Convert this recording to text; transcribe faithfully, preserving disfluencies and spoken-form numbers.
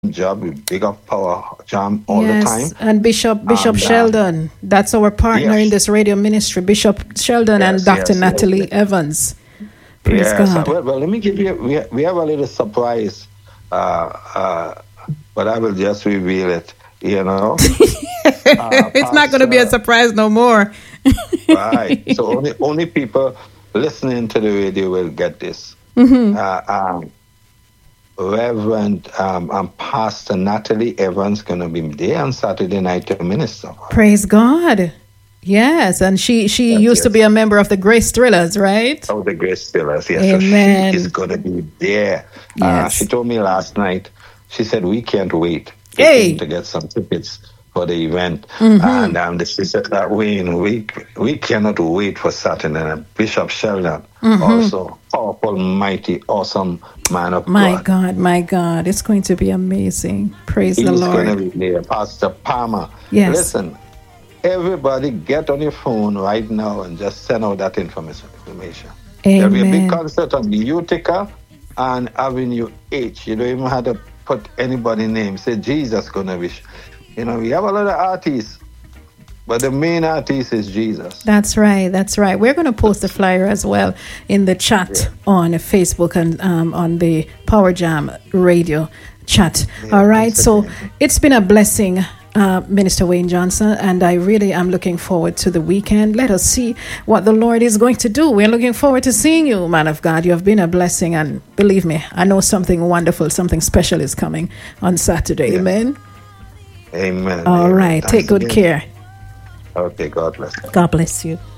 job. We big up Power Jam all yes. the time. And Bishop Bishop and, Sheldon, uh, that's our partner yes. in this radio ministry. Bishop Sheldon yes, and Doctor Yes, Natalie yes. Evans. Praise yes. God. Well, well, let me give you. We we have a little surprise, uh, uh, but I will just reveal it. You know, uh, it's Pastor, not going to be a surprise no more. Right. So only only people listening to the radio will get this. Mm-hmm. Uh, um, Reverend um, and Pastor Natalie Evans going to be there on Saturday night to minister. Praise God. Yes, and she, she yes, used yes. to be a member of the Grace Thrillers, right? Oh, the Grace Thrillers, yes. Amen. So she is going to be there. Yes. Uh, she told me last night, she said, we can't wait hey. to get some tickets for the event. Mm-hmm. And um, the sister that we, we, we cannot wait for Saturday. And Bishop Sheldon, mm-hmm. also powerful, mighty, awesome man of my God. God, my God. It's going to be amazing. Praise He's the Lord. He's going to be there. Pastor Palmer. Yes. Listen, everybody get on your phone right now and just send out that information. information. Amen. There'll be a big concert on the Utica and Avenue H. You don't even have to put anybody's name. Say Jesus going to be... You know, we have a lot of artists, but the main artist is Jesus. That's right. That's right. We're going to post the flyer as well in the chat yeah. on Facebook and um, on the Power Jam radio chat. Yeah, all right. So it's been a blessing, uh, Minister Wayne Johnson, and I really am looking forward to the weekend. Let us see what the Lord is going to do. We're looking forward to seeing you, man of God. You have been a blessing, and believe me, I know something wonderful, something special is coming on Saturday. Yeah. Amen. Amen. All Amen. right. Thanks Take good again. care. Okay. God bless you. God bless you.